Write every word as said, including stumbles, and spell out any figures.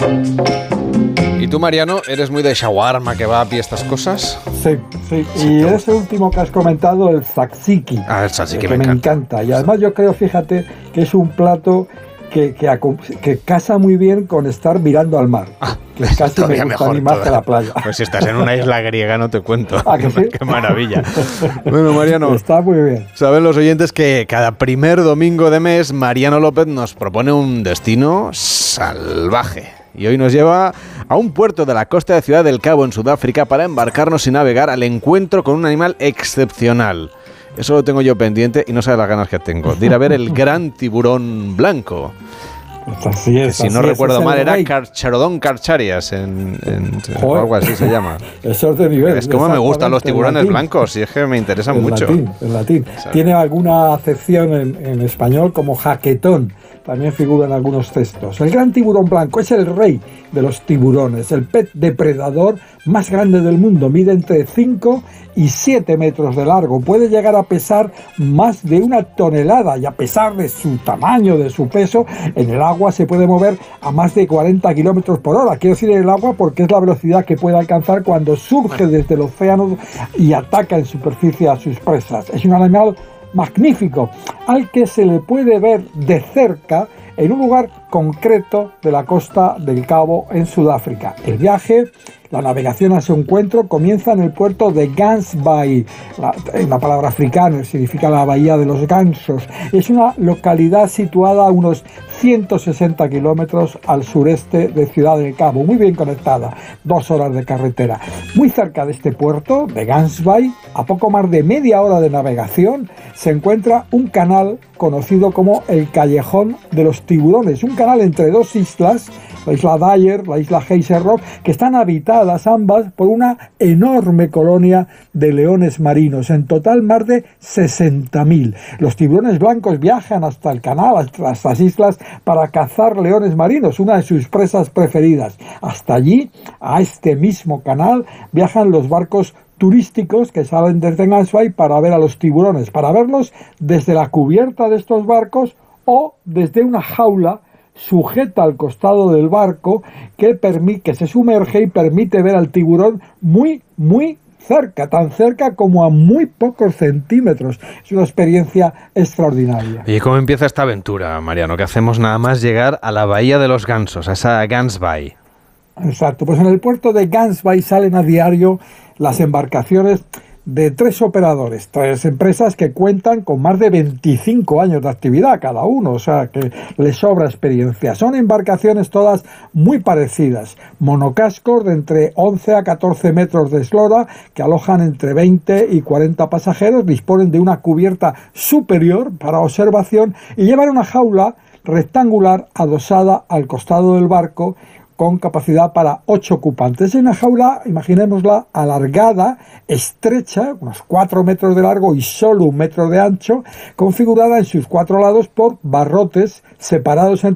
¿Y tú, Mariano, eres muy de shawarma, kebab y estas cosas? Sí, sí. Y ese último que has comentado, el tzatziki. Ah, el tzatziki que me, me encanta. encanta. Y además yo creo, fíjate, que es un plato que, que, que casa muy bien con estar mirando al mar. Ah, que casi me gusta mejor, a mí más toda. que la playa. Pues si estás en una isla griega no te cuento. ¿Ah, que sí? Qué maravilla. Bueno, Mariano, está muy bien. Saben los oyentes que cada primer domingo de mes Mariano López nos propone un destino salvaje. Y hoy nos lleva a un puerto de la costa de Ciudad del Cabo, en Sudáfrica, para embarcarnos y navegar al encuentro con un animal excepcional. Eso lo tengo yo pendiente y no sabes las ganas que tengo de ir a ver el gran tiburón blanco. Pues así es, que si así no es, recuerdo es mal era rey. Carcharodon carcharias en, en, o algo así se llama. Eso es de nivel. Es como me gustan los tiburones blancos y es que me interesan en mucho. Latín, en latín. Tiene alguna acepción en, en español como jaquetón. También figura en algunos textos. El gran tiburón blanco es el rey de los tiburones, el pez depredador más grande del mundo. Mide entre cinco y siete metros de largo. Puede llegar a pesar más de una tonelada y a pesar de su tamaño, de su peso, en el agua se puede mover a más de cuarenta kilómetros por hora. Quiero decir en el agua porque es la velocidad que puede alcanzar cuando surge desde el océano y ataca en superficie a sus presas. Es un animal magnífico, al que se le puede ver de cerca en un lugar concreto de la costa del Cabo en Sudáfrica. El viaje, la navegación a su encuentro comienza en el puerto de Gansbaai. La, la palabra africana significa la bahía de los gansos. Es una localidad situada a unos ciento sesenta kilómetros al sureste de Ciudad del Cabo, muy bien conectada, dos horas de carretera. Muy cerca de este puerto, de Gansbaai, a poco más de media hora de navegación, se encuentra un canal conocido como el Callejón de los Tiburones, un canal entre dos islas, la isla Dyer, la isla Geyser Rock, que están habitadas ambas por una enorme colonia de leones marinos, en total más de sesenta mil. Los tiburones blancos viajan hasta el canal, hasta estas islas, para cazar leones marinos, una de sus presas preferidas. Hasta allí, a este mismo canal, viajan los barcos turísticos que salen desde Gansbaai para ver a los tiburones, para verlos desde la cubierta de estos barcos o desde una jaula sujeta al costado del barco que, permite, que se sumerge y permite ver al tiburón muy, muy cerca, tan cerca como a muy pocos centímetros. Es una experiencia extraordinaria. ¿Y cómo empieza esta aventura, Mariano? ¿Qué hacemos nada más llegar a la bahía de los gansos, a esa Gansbaai? Exacto, pues en el puerto de Gansbaai salen a diario las embarcaciones de tres operadores, tres empresas que cuentan con más de veinticinco años de actividad cada uno, o sea que les sobra experiencia. Son embarcaciones todas muy parecidas, monocascos de entre once a catorce metros de eslora que alojan entre veinte y cuarenta pasajeros, disponen de una cubierta superior para observación y llevan una jaula rectangular adosada al costado del barco con capacidad para ocho ocupantes. Es una jaula, imaginémosla, alargada, estrecha, unos cuatro metros de largo y solo un metro de ancho, configurada en sus cuatro lados por barrotes separados entre